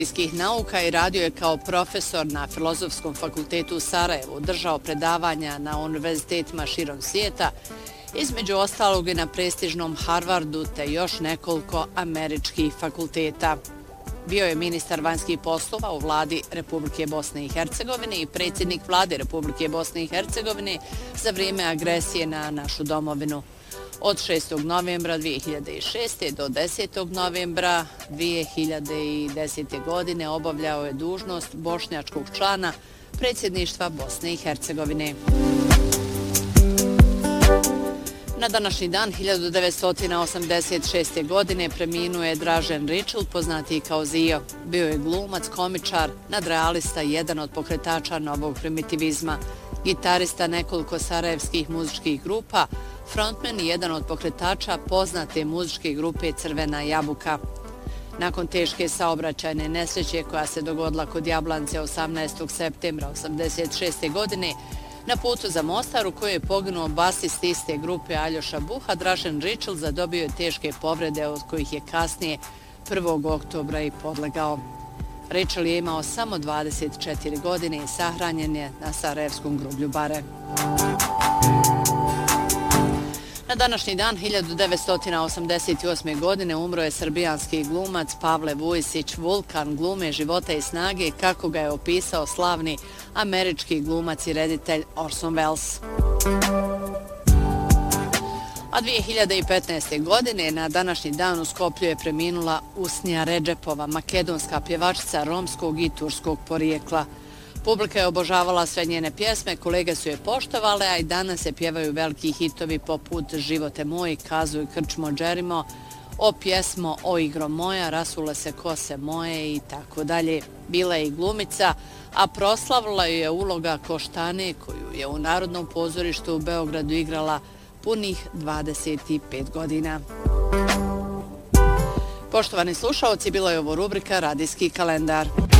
nauka i radio je kao profesor na Filozofskom fakultetu u Sarajevu, držao predavanja na univerzitetima širom svijeta, između ostalog i na prestižnom Harvardu te još nekoliko američkih fakulteta. Bio je ministar vanjskih poslova u vladi Republike Bosne i Hercegovine i predsjednik vlade Republike Bosne i Hercegovine za vrijeme agresije na našu domovinu. Od 6. novembra 2006. do 10. novembra 2010. godine obavljao je dužnost bošnjačkog člana predsjedništva Bosne i Hercegovine. Na današnji dan 1986. godine preminuo je Dražen Ričl, poznatiji kao Zio. Bio je glumac, komičar, nadrealista i jedan od pokretača novog primitivizma, gitarista nekoliko sarajevskih muzičkih grupa, frontman i jedan od pokretača poznate muzičke grupe Crvena jabuka. Nakon teške saobraćajne nesreće koja se dogodila kod Jablance 18. septembra 1986. godine, na putu za Mostar u kojoj je poginuo basist iste grupe Aljoša Buha, Dražen Ričl zadobio je teške povrede od kojih je kasnije 1. oktobra i podlegao. Ričl je imao samo 24 godine i sahranjen je na sarajevskom groblju Bare. Na današnji dan 1988. godine umro je srbijanski glumac Pavle Vujisić, vulkan glume, života i snage, kako ga je opisao slavni američki glumac i reditelj Orson Welles. A 2015. godine na današnji dan u Skoplju je preminula Usnija Redžepova, makedonska pjevačica romskog i turskog porijekla. Publika je obožavala sve njene pjesme, kolege su je poštovale, a i danas se pjevaju veliki hitovi poput Živote moj, Kazuj krčmo džerimo, O pjesmo, O igro moja, Rasule se kose moje i tako dalje. Bila je i glumica, a proslavila ju je uloga Koštane koju je u Narodnom pozorištu u Beogradu igrala punih 25 godina. Poštovani slušaoci, bila je ovo rubrika Radijski kalendar.